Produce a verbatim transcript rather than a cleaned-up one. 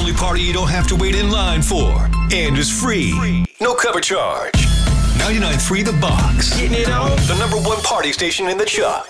only party you don't have to wait in line for. And is free. No cover charge. ninety-nine point three The Box. Getting it on. The number one party station in the Chuck.